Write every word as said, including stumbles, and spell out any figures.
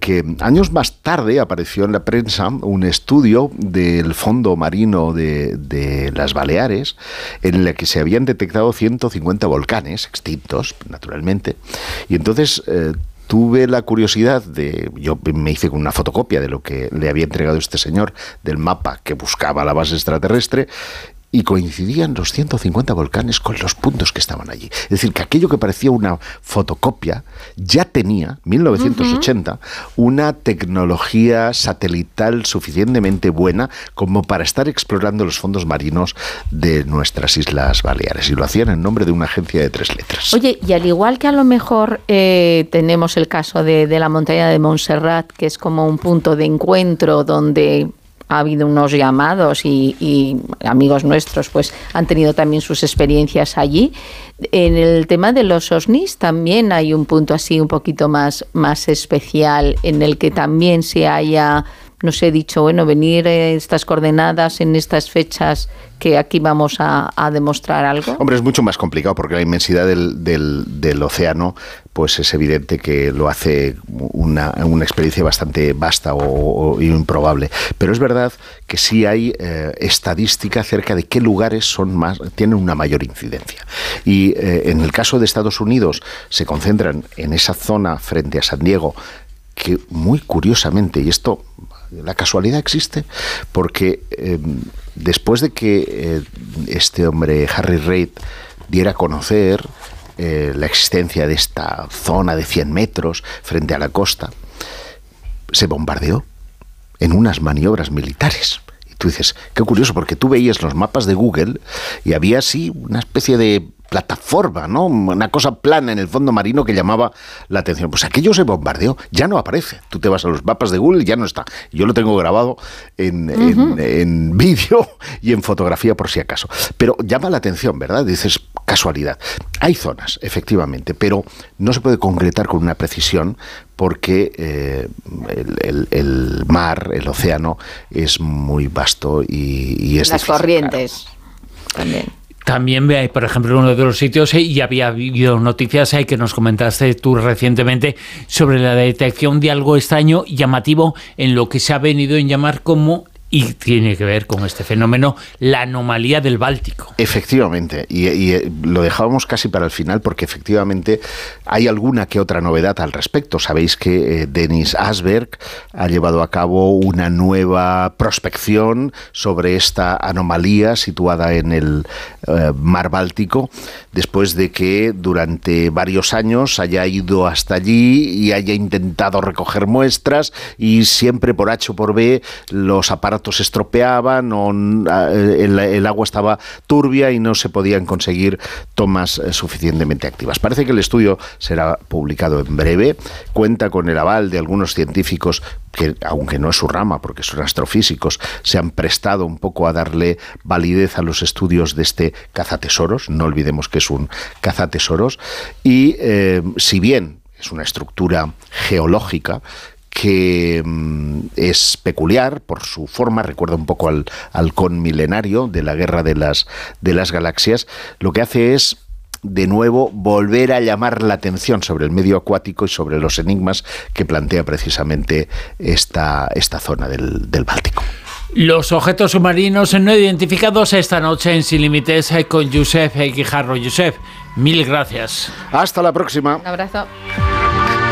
porque años más tarde apareció en la prensa un estudio del fondo marino de, de las Baleares en el que se habían detectado ciento cincuenta volcanes extintos, naturalmente, y entonces eh, tuve la curiosidad de, yo me hice con una fotocopia de lo que le había entregado este señor del mapa que buscaba la base extraterrestre, y coincidían los ciento cincuenta volcanes con los puntos que estaban allí. Es decir, que aquello que parecía una fotocopia ya tenía, mil novecientos ochenta, uh-huh. una tecnología satelital suficientemente buena como para estar explorando los fondos marinos de nuestras Islas Baleares. Y lo hacían en nombre de una agencia de tres letras. Oye, y al igual que a lo mejor eh, tenemos el caso de, de la montaña de Montserrat, que es como un punto de encuentro donde ha habido unos llamados y, y amigos nuestros pues han tenido también sus experiencias allí. En el tema de los OSNIs también hay un punto así un poquito más, más especial en el que también se haya, no sé, dicho, bueno, venir estas coordenadas en estas fechas que aquí vamos a, a demostrar algo. Hombre, es mucho más complicado porque la inmensidad del, del, del océano, pues es evidente que lo hace una, una experiencia bastante vasta o, o improbable. Pero es verdad que sí hay eh, estadística acerca de qué lugares son más, tienen una mayor incidencia. Y eh, en el caso de Estados Unidos se concentran en esa zona frente a San Diego, que muy curiosamente, y esto, la casualidad existe, porque eh, después de que eh, este hombre, Harry Reid, diera a conocer eh, la existencia de esta zona de cien metros frente a la costa, se bombardeó en unas maniobras militares. Y tú dices, qué curioso, porque tú veías los mapas de Google y había así una especie de plataforma, ¿no? Una cosa plana en el fondo marino que llamaba la atención. Pues aquello se bombardeó, ya no aparece. Tú te vas a los mapas de Google y ya no está. Yo lo tengo grabado en, uh-huh. en, en vídeo y en fotografía por si acaso. Pero llama la atención, ¿verdad? Dices, casualidad. Hay zonas, efectivamente, pero no se puede concretar con una precisión porque eh, el, el, el mar, el océano, es muy vasto y, y es Las difícil, corrientes claro. también. También, por ejemplo, uno de los sitios, y había habido noticias que nos comentaste tú recientemente sobre la detección de algo extraño, llamativo, en lo que se ha venido en llamar como, y tiene que ver con este fenómeno, la anomalía del Báltico. Efectivamente, y, y lo dejábamos casi para el final porque efectivamente hay alguna que otra novedad al respecto. Sabéis que eh, Dennis Asberg ha llevado a cabo una nueva prospección sobre esta anomalía situada en el eh, mar Báltico, después de que durante varios años haya ido hasta allí y haya intentado recoger muestras y siempre por H o por B los aparatos se estropeaban o el, el agua estaba turbia y no se podían conseguir tomas suficientemente activas. Parece que el estudio será publicado en breve, cuenta con el aval de algunos científicos que, aunque no es su rama porque son astrofísicos, se han prestado un poco a darle validez a los estudios de este cazatesoros. No olvidemos que es un cazatesoros y eh, si bien es una estructura geológica que mm, es peculiar por su forma, recuerda un poco al halcón milenario de la Guerra de las, de las Galaxias, lo que hace es de nuevo volver a llamar la atención sobre el medio acuático y sobre los enigmas que plantea precisamente esta, esta zona del, del Báltico. Los objetos submarinos no identificados esta noche en Sin Límites con Josep Guijarro. Josep, mil gracias. Hasta la próxima. Un abrazo.